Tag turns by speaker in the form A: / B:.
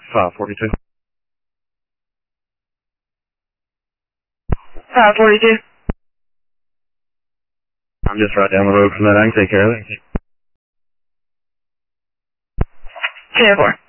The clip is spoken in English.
A: 542.
B: 542.
A: I'm just right down the road from that. I can take care of it.
B: 10-4.